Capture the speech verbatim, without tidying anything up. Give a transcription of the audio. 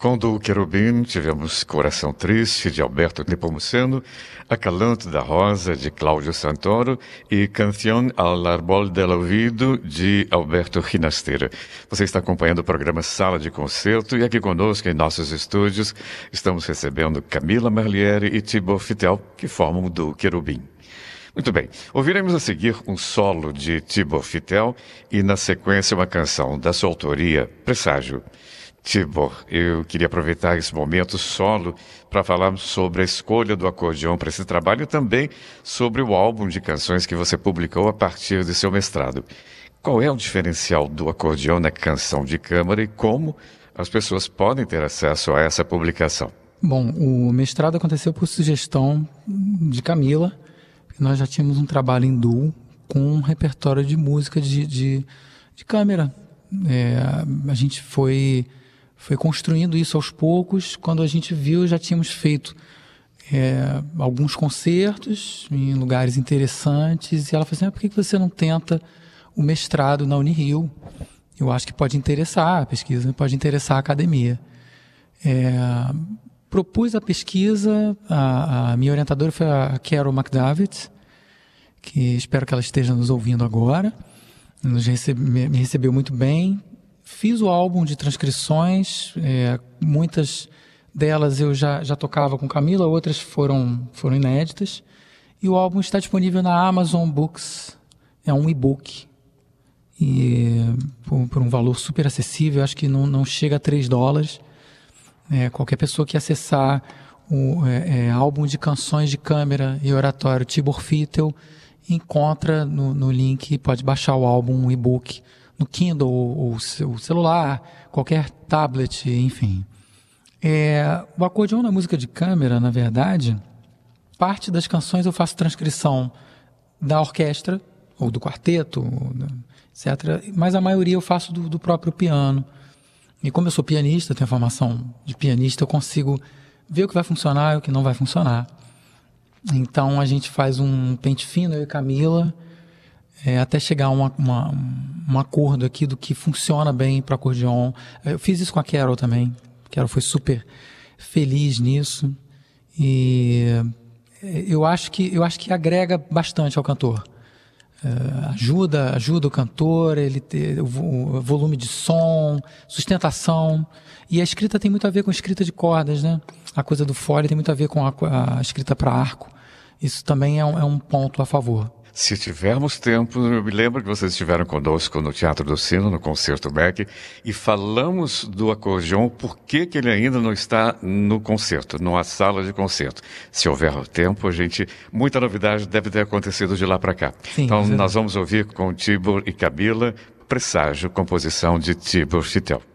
Com do Querubim, tivemos Coração Triste, de Alberto Nepomuceno, Acalanto da Rosa, de Cláudio Santoro, e Canción al Árbol del Ouvido, de Alberto Ginastera. Você está acompanhando o programa Sala de Concerto, e aqui conosco, em nossos estúdios, estamos recebendo Camila Merlieri e Tibor Fitel, que formam o do Querubim. Muito bem, ouviremos a seguir um solo de Tibor Fitel e, na sequência, uma canção da sua autoria, Presságio. Tibor, eu queria aproveitar esse momento solo para falar sobre a escolha do acordeão para esse trabalho e também sobre o álbum de canções que você publicou a partir de seu mestrado. Qual é o diferencial do acordeão na canção de câmara e como as pessoas podem ter acesso a essa publicação? Bom, o mestrado aconteceu por sugestão de Camila. Nós já tínhamos um trabalho em duo com um repertório de música de, de, de câmara. É, a gente foi... Foi construindo isso aos poucos. Quando a gente viu, já tínhamos feito é, alguns concertos em lugares interessantes. E ela falou assim, ah, por que você não tenta o mestrado na Unirio? Eu acho que pode interessar a pesquisa, pode interessar a academia. É, propus a pesquisa, a, a minha orientadora foi a Carol McDavid, que espero que ela esteja nos ouvindo agora. Nos recebe, me recebeu muito bem. Fiz o álbum de transcrições, é, muitas delas eu já, já tocava com Camila, outras foram, foram inéditas. E o álbum está disponível na Amazon Books, é um e-book. E por, por um valor super acessível, acho que não, não chega a três dólares. É, qualquer pessoa que acessar o é, é, álbum de canções de câmara e oratório Tibor Fitel, encontra no, no link, pode baixar o álbum, o e-book, no Kindle ou, ou celular, qualquer tablet, enfim. É, o acordeão na música de câmara, na verdade, parte das canções eu faço transcrição da orquestra, ou do quarteto, etcétera. Mas a maioria eu faço do, do próprio piano. E como eu sou pianista, tenho formação de pianista, eu consigo ver o que vai funcionar e o que não vai funcionar. Então a gente faz um pente fino, eu e Camila, É, até chegar a uma, uma, um acordo aqui do que funciona bem para acordeon. Eu fiz isso com a Carol também. A Carol foi super feliz nisso. E eu acho que, eu acho que agrega bastante ao cantor. É, ajuda, ajuda o cantor, ele ter o, o volume de som, sustentação. E a escrita tem muito a ver com a escrita de cordas, né? A coisa do fole tem muito a ver com a, a escrita para arco. Isso também é um, é um ponto a favor. Se tivermos tempo, eu me lembro que vocês estiveram conosco no Teatro do Sino, no Concerto Beck, e falamos do acordeon, por que que ele ainda não está no concerto, numa sala de concerto. Se houver tempo, a gente, muita novidade deve ter acontecido de lá para cá. Sim, então, exatamente. Nós vamos ouvir com Tibor e Camila, Presságio, composição de Tibor Fitel.